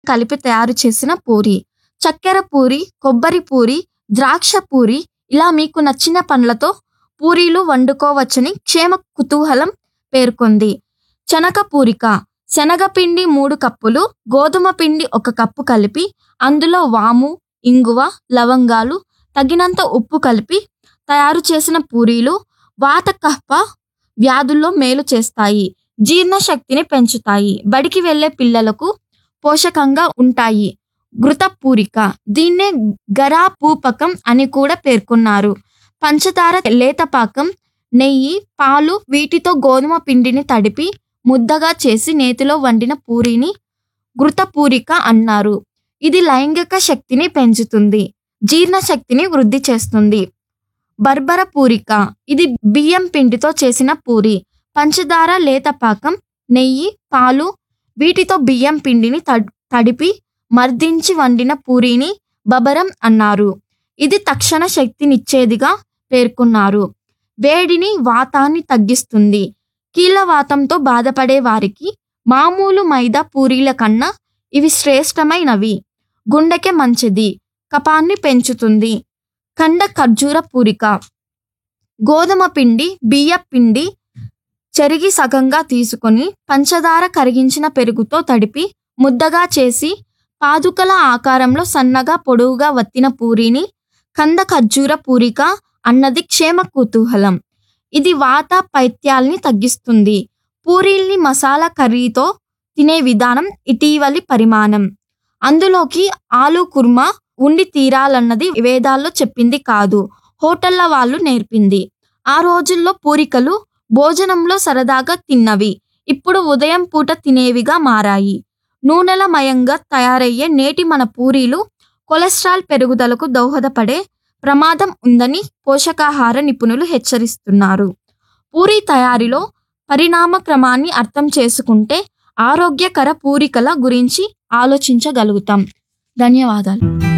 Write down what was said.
కలిపి తయారు చేసిన పూరి. చక్కెర పూరి, కొబ్బరి పూరి, ద్రాక్ష పూరి ఇలా మీకు నచ్చిన పండ్లతో పూరీలు వండుకోవచ్చని క్షేమ కుతూహలం పేర్కొంది. శనగ పూరిక. శనగపిండి 3 కప్పులు, గోధుమ పిండి 1 కప్పు కలిపి అందులో వాము, ఇంగువ, లవంగాలు, తగినంత ఉప్పు కలిపి తయారు చేసిన పూరీలు వాత కఫ వ్యాధుల్లో మేలు చేస్తాయి. జీర్ణశక్తిని పెంచుతాయి. బడికి వెళ్లే పిల్లలకు పోషకంగా ఉంటాయి. ఘృత పూరిక. దీన్నే గరా పూపకం అని కూడా పేర్కొన్నారు. పంచదార, లేతపాకం, నెయ్యి, పాలు వీటితో గోధుమ పిండిని తడిపి ముద్దగా చేసి నేతిలో వండిన పూరిని ఘృత పూరిక అన్నారు. ఇది లైంగిక శక్తిని పెంచుతుంది. జీర్ణశక్తిని వృద్ధి చేస్తుంది. బర్బర పూరిక. ఇది బియ్యం పిండితో చేసిన పూరి. పంచదార, లేతపాకం, నెయ్యి, పాలు వీటితో బియ్యం పిండిని తడిపి మర్దించి వండిన పూరీని బబరం అన్నారు. ఇది తక్షణ శక్తినిచ్చేదిగా పేర్కొన్నారు. వేడిని, వాతాన్ని తగ్గిస్తుంది. కీళ్లవాతంతో బాధపడే వారికి మామూలు మైదా పూరీల కన్నా ఇవి శ్రేష్టమైనవి. గుండెకి మంచిది. కఫాన్ని పెంచుతుంది. కండ ఖర్జూర పూరిక. గోధుమ పిండి, బియ్య పిండి చెరిగి సగంగా తీసుకొని పంచదార, కరిగించిన పెరుగుతో తడిపి ముద్దగా చేసి పాదుకల ఆకారంలో సన్నగా పొడవుగా వత్తిన పూరీని కంద ఖర్జూర పూరిక అన్నది క్షేమ కుతూహలం. ఇది వాత పైత్యాల్ని తగ్గిస్తుంది. పూరీల్ని మసాలా కర్రీతో తినే విధానం ఇటీవలి పరిమాణం. అందులోకి ఆలు కుర్మా ఉండి తీరాలన్నది వేదాల్లో చెప్పింది కాదు, హోటళ్ల వాళ్ళు నేర్పింది. ఆ రోజుల్లో పూరికలు భోజనంలో సరదాగా తిన్నవి. ఇప్పుడు ఉదయం పూట తినేవిగా మారాయి. నూనెల మయంగా తయారయ్యే నేటి మన పూరీలు కొలెస్ట్రాల్ పెరుగుదలకు దోహదపడే ప్రమాదం ఉందని పోషకాహార నిపుణులు హెచ్చరిస్తున్నారు. పూరీ తయారీలో పరిణామ క్రమాన్ని అర్థం చేసుకుంటే ఆరోగ్యకర పూరికల గురించి ఆలోచించగలుగుతాం. ధన్యవాదాలు.